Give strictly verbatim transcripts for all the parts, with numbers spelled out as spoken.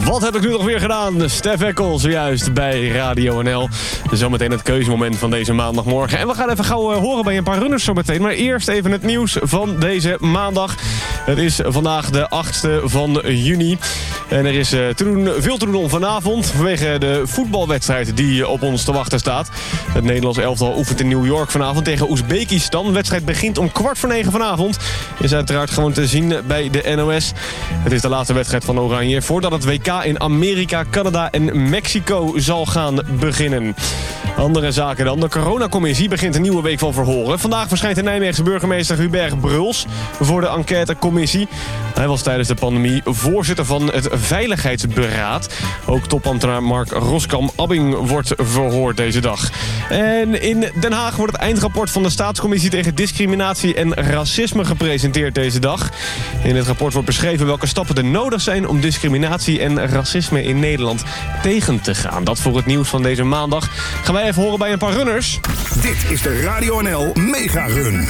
Wat heb ik nu nog weer gedaan? Stef Eckel, zojuist bij Radio N L. Zometeen het keuzemoment van deze maandagmorgen. En we gaan even gauw uh, horen bij een paar runners zometeen. Maar eerst even het nieuws van deze maandag. Het is vandaag de achtste van juni. En er is uh, te doen, veel te doen om vanavond. Vanwege de voetbalwedstrijd die op ons te wachten staat. Het Nederlands elftal oefent in New York vanavond tegen Oezbekistan. De wedstrijd begint om kwart voor negen vanavond. Is uiteraard gewoon te zien bij de N O S. Het is de laatste wedstrijd van Oranje voordat het W K in Amerika, Canada en Mexico zal gaan beginnen. Andere zaken dan. De coronacommissie begint een nieuwe week van verhoren. Vandaag verschijnt de Nijmeegse burgemeester Hubert Bruls voor de enquêtecommissie. Hij was tijdens de pandemie voorzitter van het Veiligheidsberaad. Ook topambtenaar Mark Roskam-Abbing wordt verhoord deze dag. En in Den Haag wordt het eindrapport van de Staatscommissie tegen discriminatie en racisme gepresenteerd deze dag. In het rapport wordt beschreven welke stappen er nodig zijn om discriminatie en racisme in Nederland tegen te gaan. Dat voor het nieuws van deze maandag. Gaan wij even horen bij een paar runners. Dit is de Radio N L Mega Run.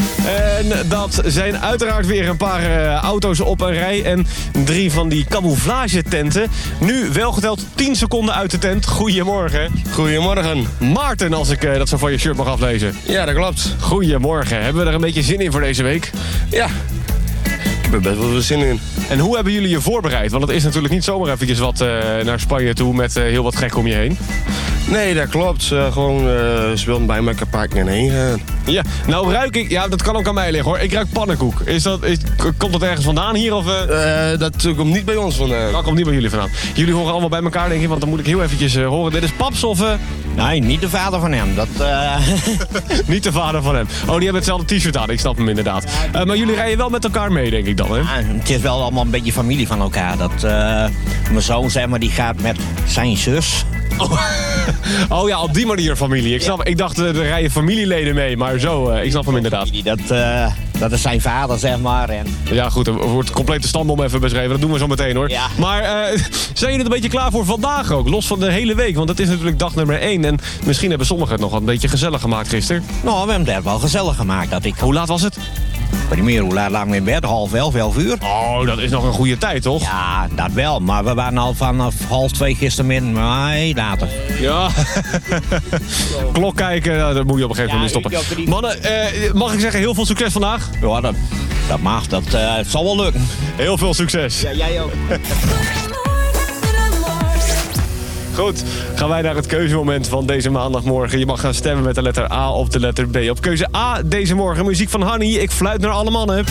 En dat zijn uiteraard weer een paar uh, auto's op een rij en drie van die camouflagetenten. Nu wel geteld tien seconden uit de tent. Goedemorgen. Goedemorgen. Maarten, als ik uh, dat zo van je shirt mag aflezen. Ja, dat klopt. Goedemorgen. Hebben we er een beetje zin in voor deze week? Ja. Ik heb er best wel veel zin in. En hoe hebben jullie je voorbereid? Want het is natuurlijk niet zomaar eventjes wat uh, naar Spanje toe met uh, heel wat gek om je heen. Nee, dat klopt. Uh, gewoon, uh, ze wilden bij elkaar pakken en heen gaan. Ja, nou ruik ik... Ja, dat kan ook aan mij liggen hoor. Ik ruik pannenkoek. Is dat, is, komt dat ergens vandaan hier? Of, uh... Uh, dat komt niet bij ons vandaan. Dat komt niet bij jullie vandaan. Jullie horen allemaal bij elkaar, denk ik. Want dan moet ik heel eventjes uh, horen. Dit is Paps of... Uh... Nee, niet de vader van hem. Dat, uh... niet de vader van hem. Oh, die hebben hetzelfde t-shirt aan. Ik snap hem inderdaad. Uh, maar jullie rijden wel met elkaar mee, denk ik dan, hè? Ja, het is wel allemaal een beetje familie van elkaar. Dat, uh... Mijn zoon, zeg maar, die gaat met zijn zus... Oh. oh ja, op die manier familie. Ik, snap, ja. ik dacht, er rijden familieleden mee, maar zo, uh, ik snap hem inderdaad. Dat, uh, dat is zijn vader, zeg maar. En... Ja goed, er wordt de complete stamboom even beschreven. Dat doen we zo meteen hoor. Ja. Maar uh, zijn jullie een beetje klaar voor vandaag ook? Los van de hele week, want het is natuurlijk dag nummer één. En misschien hebben sommigen het nog een beetje gezellig gemaakt gisteren. Nou, we hebben het wel gezellig gemaakt. Dat ik... Hoe laat was het? Ik weet niet meer, hoe laat lagen we in bed? Half elf, elf uur? Oh, dat is nog een goede tijd, toch? Ja, dat wel. Maar we waren al vanaf half twee gistermiddag. Nee, later. Ja. Klok kijken, nou, dat moet je op een gegeven moment ja, stoppen. Mannen, uh, mag ik zeggen, heel veel succes vandaag? Ja, dat, dat mag. Dat uh, het zal wel lukken. Heel veel succes. Ja, jij ook. Goed, gaan wij naar het keuzemoment van deze maandagmorgen. Je mag gaan stemmen met de letter A of de letter B. Op keuze A deze morgen muziek van Hanny. Ik fluit naar alle mannen.